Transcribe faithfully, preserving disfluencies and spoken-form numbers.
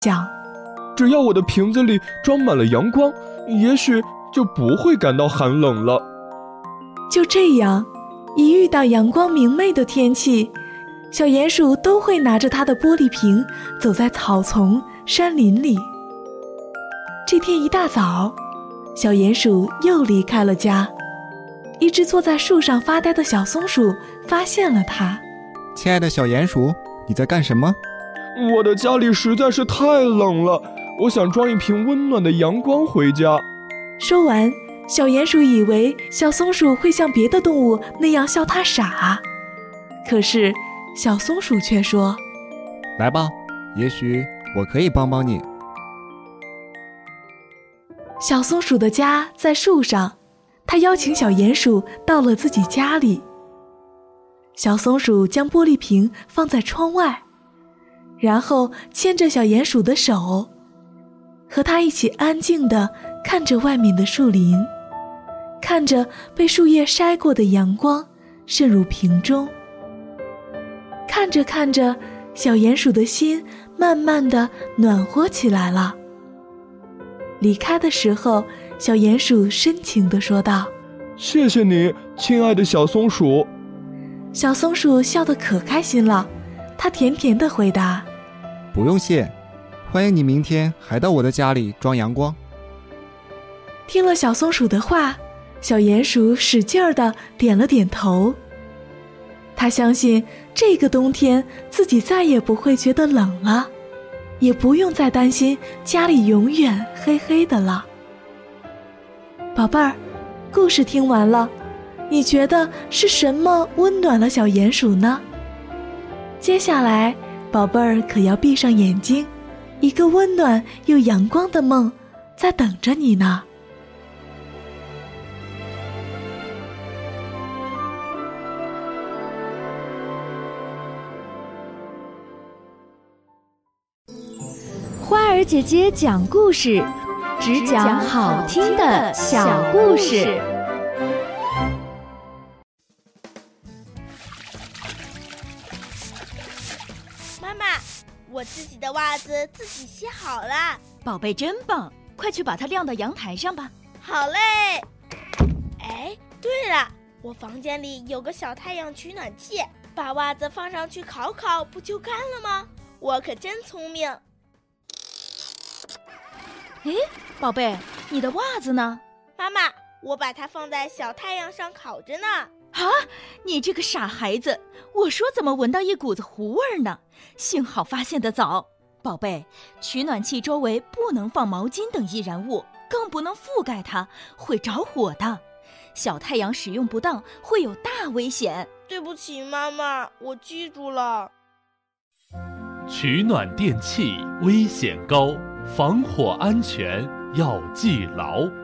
想， 只要我的瓶子里装满了阳光，也许就不会感到寒冷了。 就这样，一遇到阳光明媚的天气，小鼹鼠都会拿着它的玻璃瓶走在草丛、山林里。这天一大早，小鼹鼠又离开了家。一只坐在树上发呆的小松鼠发现了它。 亲爱的小鼹鼠，你在干什么？ 我的家里实在是太冷了，我想装一瓶温暖的阳光回家。 说完，小鼹鼠以为小松鼠会像别的动物那样笑它傻，可是小松鼠却说： 来吧，也许我可以帮帮你。 小松鼠的家在树上，它邀请小鼹鼠到了自己家里。小松鼠将玻璃瓶放在窗外，然后牵着小鼹鼠的手，和它一起安静地看着外面的树林，看着被树叶晒过的阳光渗入瓶中。看着看着，小鼹鼠的心慢慢地暖和起来了。离开的时候，小鼹鼠深情地说道： 谢谢你，亲爱的小松鼠。 小松鼠笑得可开心了，它甜甜地回答： 不用谢，欢迎你明天还到我的家里装阳光。 听了小松鼠的话，小鼹鼠使劲儿地点了点头。他相信这个冬天自己再也不会觉得冷了，也不用再担心家里永远黑黑的了。宝贝儿，故事听完了，你觉得是什么温暖了小鼹鼠呢？接下来，宝贝儿可要闭上眼睛，一个温暖又阳光的梦在等着你呢。 花儿姐姐讲故事，只讲好听的小故事。 妈妈，我自己的袜子自己洗好了。 宝贝真棒，快去把它晾到阳台上吧。 好嘞。哎，对了，我房间里有个小太阳取暖器，把袜子放上去烤烤，不就干了吗？我可真聪明。 诶，宝贝，你的袜子呢？ 妈妈，我把它放在小太阳上烤着呢。 啊，你这个傻孩子，我说怎么闻到一股子糊味呢？幸好发现得早。宝贝，取暖器周围不能放毛巾等易燃物，更不能覆盖它，会着火的。小太阳使用不当会有大危险。 对不起妈妈，我记住了。 取暖电器危险高，防火安全要记牢。